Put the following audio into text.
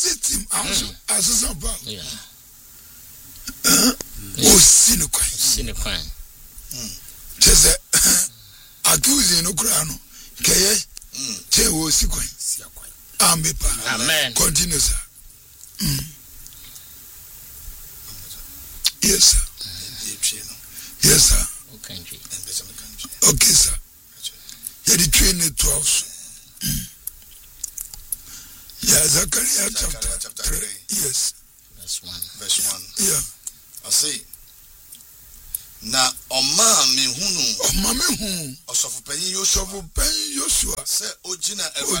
team as some oh sinukwan just accusing no crano keye che wo sikwan amen continue sir. Yes sir. Yes sir. Okay sir. Yeah, the train it 12. Yeah, Zechariah chapter 3. Yes. Verse 1. Yeah. I see. Na oma me hunu. Osofu penyi Joshua. Se ojina